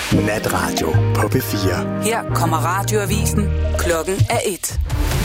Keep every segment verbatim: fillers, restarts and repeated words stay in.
Natradio på P fire. Her kommer radioavisen. Klokken er et.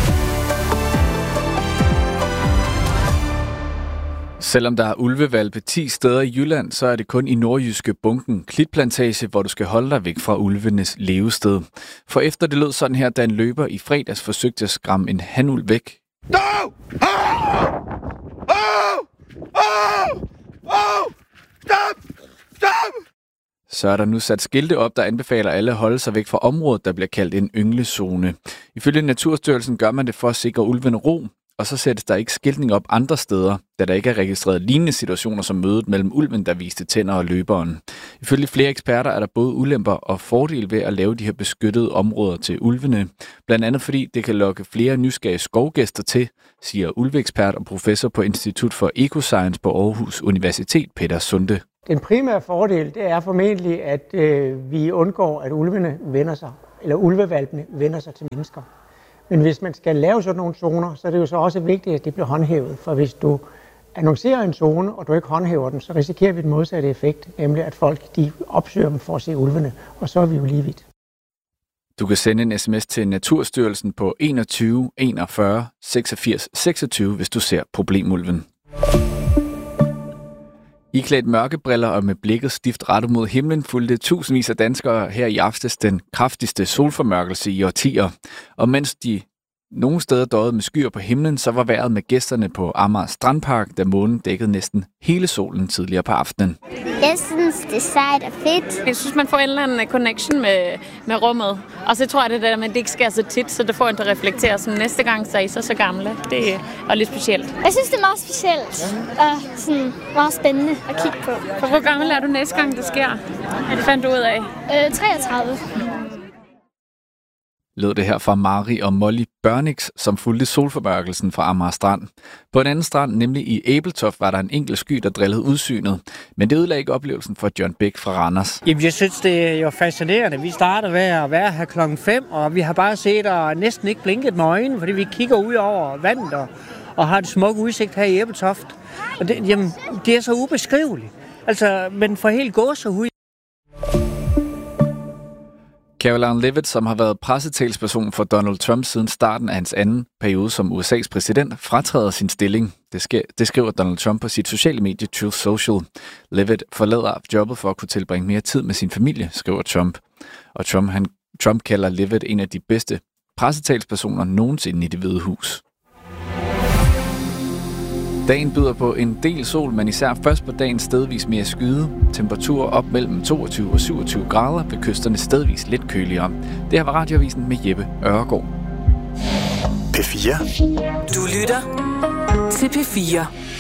Selvom der er ulvevalpe ti steder i Jylland, så er det kun i nordjyske Bunken Klitplantage, hvor du skal holde dig væk fra ulvenes levested. For efter det lød sådan her, da en løber i fredags forsøgte at skræmme en hanulv væk. No! Oh! Oh! Oh! Oh! Stop! Stop! Så er der nu sat skilte op, der anbefaler alle at holde sig væk fra området, der bliver kaldt en ynglezone. Ifølge Naturstyrelsen gør man det for at sikre ulvene ro, og så sættes der ikke skiltning op andre steder, da der ikke er registreret lignende situationer som mødet mellem ulven, der viste tænder, og løberen. Ifølge flere eksperter er der både ulemper og fordele ved at lave de her beskyttede områder til ulvene. Blandt andet fordi det kan lokke flere nysgerrige skovgæster til, siger ulveekspert og professor på Institut for Ecoscience på Aarhus Universitet, Peter Sunde. Den primære fordel, det er formentlig, at øh, vi undgår, at ulvene vender sig, eller ulvevalpene vender sig til mennesker. Men hvis man skal lave sådan nogle zoner, så er det jo så også vigtigt, at det bliver håndhævet. For hvis du annoncerer en zone, og du ikke håndhæver den, så risikerer vi den modsatte effekt, nemlig at folk de opsøger dem for at se ulvene, og så er vi jo lige vidt. Du kan sende en sms til Naturstyrelsen på enogtyve enogfyrre seksogfirs seksogtyve, hvis du ser problemulven. Iklædt mørkebriller og med blikket stift rettet mod himlen fulgte tusindvis af danskere her i aftes den kraftigste solformørkelse i årtier. Og mens de nogle steder døjede med skyer på himlen, så var vejret med gæsterne på Amager Strandpark, da månen dækkede næsten hele solen tidligere på aftenen. Jeg synes, det er sejt og fedt. Jeg synes, man får en eller anden connection med, med rummet. Og så tror jeg, det der med, at det ikke sker så tit, så det får en til at reflektere, som næste gang, så er I så så gamle. Det er lidt specielt. Jeg synes, det er meget specielt og sådan meget spændende at kigge på. For hvor gammel er du næste gang, det sker? Det fandt du ud af? Øh, treogtredive. Lød det her fra Mari og Molly Børnix, som fulgte solformørkelsen fra Amager Strand. På en anden strand, nemlig i Æbeltoft, var der en enkelt sky, der drillede udsynet. Men det ødelagde ikke oplevelsen for John Bæk fra Randers. Jamen, jeg synes, det er jo fascinerende. Vi starter ved at være her klokken fem, og vi har bare set og næsten ikke blinket med øjnene, fordi vi kigger ud over vandet og, og har et smuk udsigt her i Æbeltoft. Og det, jamen, det er så ubeskriveligt. Altså, men for helt gåsehud. Caroline Leavitt, som har været pressetalsperson for Donald Trump siden starten af hans anden periode som U S A's præsident, fratræder sin stilling. Det, sker, det skriver Donald Trump på sit sociale medie Truth Social. Leavitt forlader jobbet for at kunne tilbringe mere tid med sin familie, skriver Trump. Og Trump, han, Trump kalder Leavitt en af de bedste pressetalspersoner nogensinde i Det Hvide Hus. Dagen byder på en del sol, men især først på dagen stedvis mere skyde. Temperaturer op mellem toogtyve og syvogtyve grader, ved kysterne stedvis lidt køligere. Det her var Radioavisen med Jeppe Øregård. P fire. Du lytter til P fire.